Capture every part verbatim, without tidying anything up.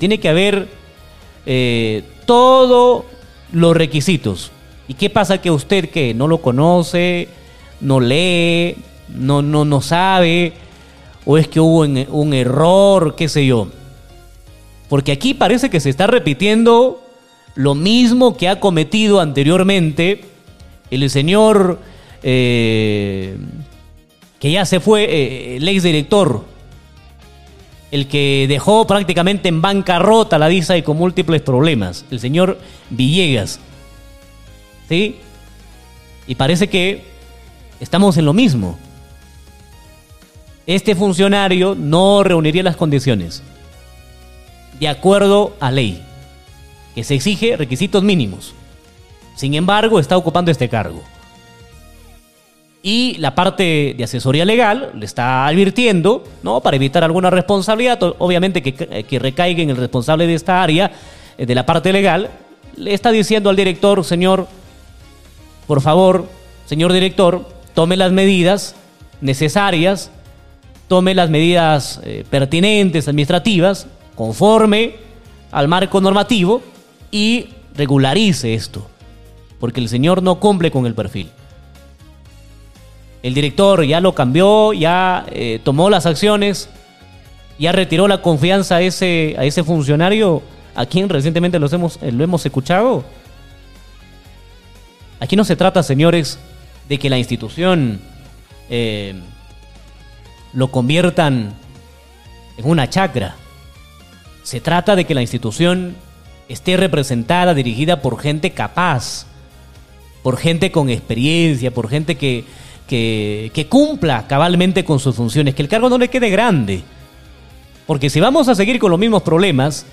tiene que haber eh, todos los requisitos. ¿Y qué pasa que usted que no lo conoce, no lee, no, no, no sabe, o es que hubo un, un error, qué sé yo? Porque aquí parece que se está repitiendo lo mismo que ha cometido anteriormente el señor eh, que ya se fue, eh, el exdirector, el que dejó prácticamente en bancarrota la DISA y con múltiples problemas, el señor Villegas. ¿Sí? Y parece que estamos en lo mismo. Este funcionario no reuniría las condiciones de acuerdo a ley, que se exige requisitos mínimos. Sin embargo, está ocupando este cargo. Y la parte de asesoría legal le está advirtiendo, ¿no?, para evitar alguna responsabilidad, obviamente que, que recaiga en el responsable de esta área, de la parte legal. Le está diciendo al director: señor, por favor, señor director, tome las medidas necesarias, tome las medidas eh, pertinentes, administrativas, conforme al marco normativo, y regularice esto, porque el señor no cumple con el perfil. El director ya lo cambió, ya eh, tomó las acciones, ya retiró la confianza a ese, a ese funcionario a quien recientemente los hemos, eh, lo hemos escuchado. Aquí no se trata, señores, de que la institución eh, lo conviertan en una chacra. Se trata de que la institución esté representada, dirigida por gente capaz, por gente con experiencia, por gente que, que, que cumpla cabalmente con sus funciones, que el cargo no le quede grande. Porque si vamos a seguir con los mismos problemas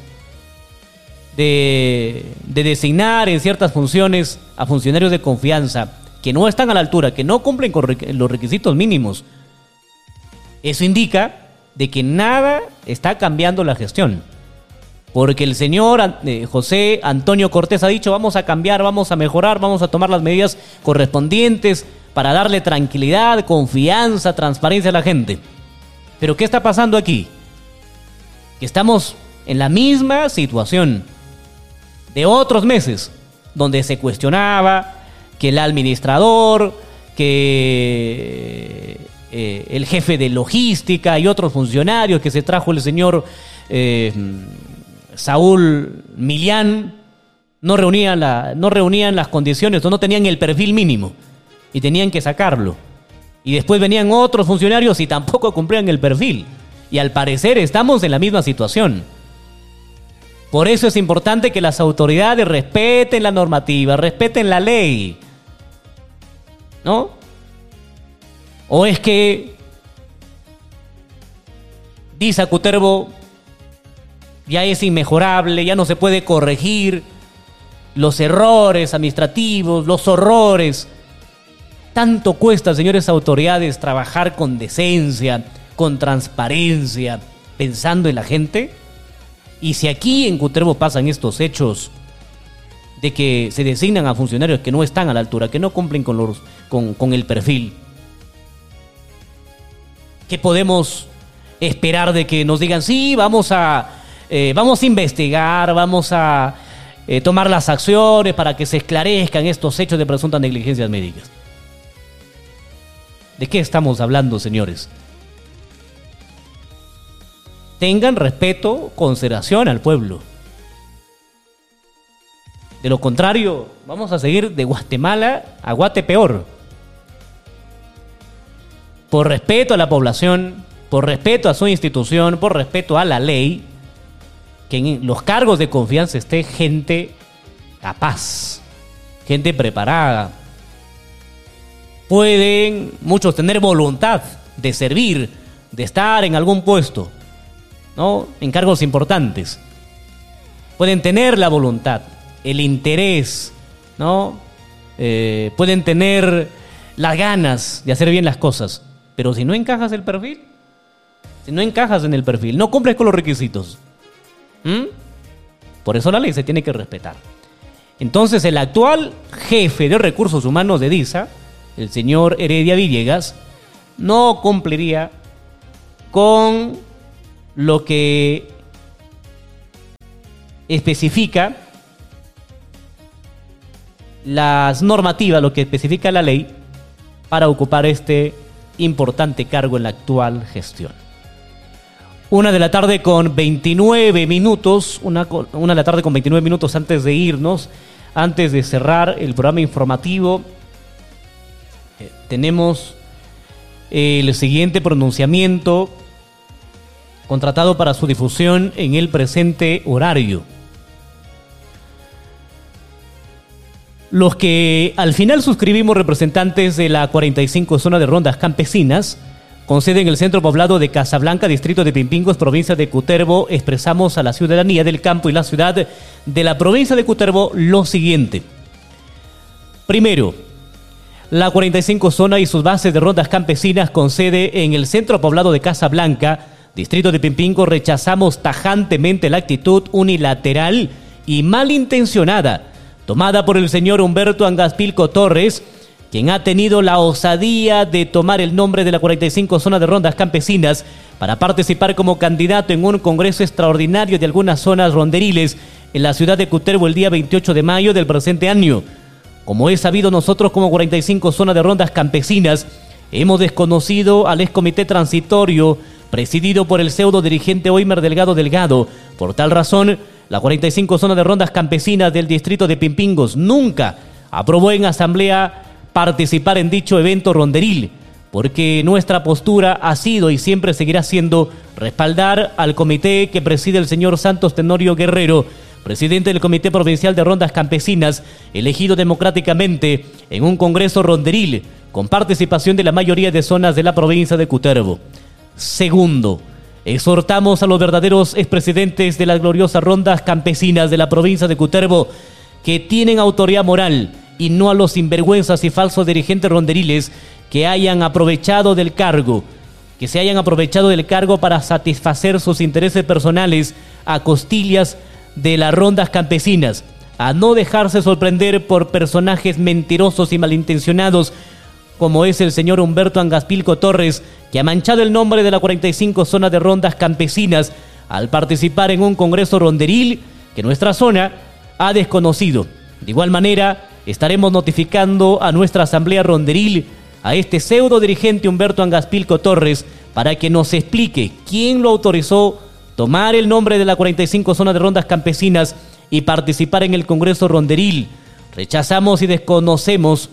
de, de designar en ciertas funciones a funcionarios de confianza que no están a la altura, que no cumplen con los requisitos mínimos, eso indica de que nada está cambiando la gestión. Porque el señor eh, José Antonio Cortés ha dicho: vamos a cambiar, vamos a mejorar, vamos a tomar las medidas correspondientes para darle tranquilidad, confianza, transparencia a la gente. Pero ¿qué está pasando aquí? Que estamos en la misma situación de otros meses, donde se cuestionaba que el administrador, que eh, el jefe de logística y otros funcionarios que se trajo el señor eh, Saúl Millán no reunían, la, no reunían las condiciones o no tenían el perfil mínimo y tenían que sacarlo. Y después venían otros funcionarios y tampoco cumplían el perfil. Y al parecer estamos en la misma situación. Por eso es importante que las autoridades respeten la normativa, respeten la ley, ¿no? ¿O es que DISA Cutervo ya es inmejorable, ya no se puede corregir los errores administrativos, los horrores? Tanto cuesta, señores autoridades, trabajar con decencia, con transparencia, pensando en la gente. Y si aquí en Cutervo pasan estos hechos de que se designan a funcionarios que no están a la altura, que no cumplen con, los, con, con el perfil, ¿qué podemos esperar de que nos digan: sí, vamos a, eh, vamos a investigar, vamos a eh, tomar las acciones para que se esclarezcan estos hechos de presuntas negligencias médicas? ¿De qué estamos hablando, señores? Tengan respeto, consideración al pueblo. De lo contrario, vamos a seguir de Guatemala a Guatepeor. Por respeto a la población, por respeto a su institución, por respeto a la ley, que en los cargos de confianza esté gente capaz, gente preparada. Pueden muchos tener voluntad de servir, de estar en algún puesto, ¿no?, en cargos importantes. Pueden tener la voluntad, el interés, ¿no? Eh, pueden tener las ganas de hacer bien las cosas, pero si no encajas el perfil, si no encajas en el perfil, no cumples con los requisitos, ¿Mm? por eso la ley se tiene que respetar. Entonces el actual jefe de recursos humanos de DISA, el señor Heredia Villegas, no cumpliría con lo que especifica las normativas, lo que especifica la ley para ocupar este importante cargo en la actual gestión. Una de la tarde con veintinueve minutos, una, una de la tarde con veintinueve minutos antes de irnos, antes de cerrar el programa informativo, eh, tenemos el siguiente pronunciamiento contratado para su difusión en el presente horario. Los que al final suscribimos representantes de la cuarenta y cinco zona de rondas campesinas, con sede en el centro poblado de Casablanca, distrito de Pimpingos, provincia de Cutervo, expresamos a la ciudadanía del campo y la ciudad de la provincia de Cutervo lo siguiente. Primero, la cuarenta y cinco zona y sus bases de rondas campesinas con sede en el centro poblado de Casablanca, distrito de Pimpingos, rechazamos tajantemente la actitud unilateral y malintencionada tomada por el señor Humberto Angaspilco Torres, quien ha tenido la osadía de tomar el nombre de la cuarenta y cinco zona de rondas campesinas para participar como candidato en un congreso extraordinario de algunas zonas ronderiles en la ciudad de Cutervo el día veintiocho de mayo del presente año. Como es sabido, nosotros como cuarenta y cinco zona de rondas campesinas hemos desconocido al ex comité transitorio presidido por el pseudo dirigente Oimer Delgado Delgado. Por tal razón, la cuarenta y cinco zona de rondas campesinas del distrito de Pimpingos nunca aprobó en asamblea participar en dicho evento ronderil, porque nuestra postura ha sido y siempre seguirá siendo respaldar al comité que preside el señor Santos Tenorio Guerrero, presidente del Comité Provincial de Rondas Campesinas, elegido democráticamente en un congreso ronderil con participación de la mayoría de zonas de la provincia de Cutervo. Segundo, exhortamos a los verdaderos expresidentes de las gloriosas rondas campesinas de la provincia de Cutervo, que tienen autoridad moral, y no a los sinvergüenzas y falsos dirigentes ronderiles que hayan aprovechado del cargo, que se hayan aprovechado del cargo para satisfacer sus intereses personales a costillas de las rondas campesinas, a no dejarse sorprender por personajes mentirosos y malintencionados como es el señor Humberto Angaspilco Torres, que ha manchado el nombre de la cuarenta y cinco zona de rondas campesinas al participar en un congreso ronderil que nuestra zona ha desconocido. De igual manera, estaremos notificando a nuestra asamblea ronderil a este pseudo dirigente Humberto Angaspilco Torres para que nos explique quién lo autorizó tomar el nombre de la cuarenta y cinco zona de rondas campesinas y participar en el congreso ronderil. Rechazamos y desconocemos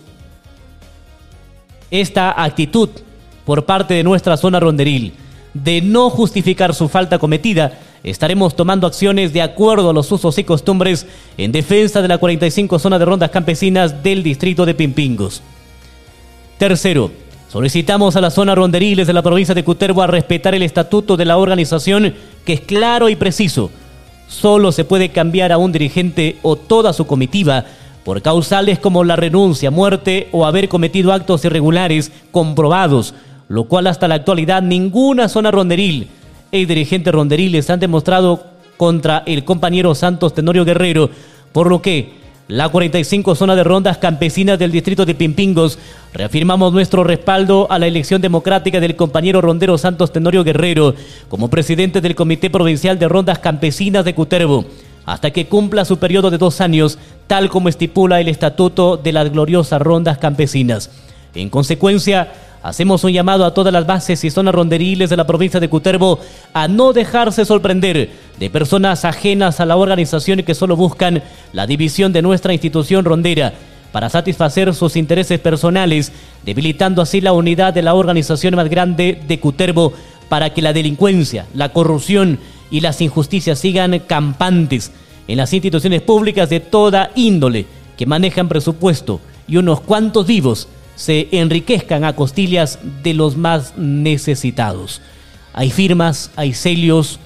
esta actitud por parte de nuestra zona ronderil. De no justificar su falta cometida, estaremos tomando acciones de acuerdo a los usos y costumbres en defensa de la cuarenta y cinco zona de rondas campesinas del distrito de Pimpingos. Tercero, solicitamos a las zonas ronderiles de la provincia de Cutervo a respetar el estatuto de la organización, que es claro y preciso. Solo se puede cambiar a un dirigente o toda su comitiva por causales como la renuncia, muerte o haber cometido actos irregulares comprobados, lo cual hasta la actualidad ninguna zona ronderil y dirigentes ronderiles han demostrado contra el compañero Santos Tenorio Guerrero, por lo que la cuarenta y cinco zona de rondas campesinas del distrito de Pimpingos reafirmamos nuestro respaldo a la elección democrática del compañero rondero Santos Tenorio Guerrero como presidente del Comité Provincial de Rondas Campesinas de Cutervo, hasta que cumpla su periodo de dos años, tal como estipula el estatuto de las gloriosas rondas campesinas. En consecuencia, hacemos un llamado a todas las bases y zonas ronderiles de la provincia de Cutervo a no dejarse sorprender de personas ajenas a la organización y que solo buscan la división de nuestra institución rondera para satisfacer sus intereses personales, debilitando así la unidad de la organización más grande de Cutervo, para que la delincuencia, la corrupción y las injusticias sigan campantes en las instituciones públicas de toda índole que manejan presupuesto y unos cuantos vivos se enriquezcan a costillas de los más necesitados. Hay firmas, hay sellos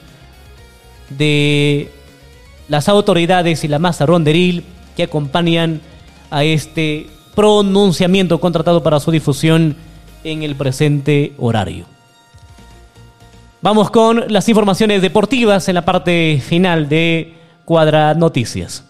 de las autoridades y la masa ronderil que acompañan a este pronunciamiento contratado para su difusión en el presente horario. Vamos con las informaciones deportivas en la parte final de Cuadra Noticias.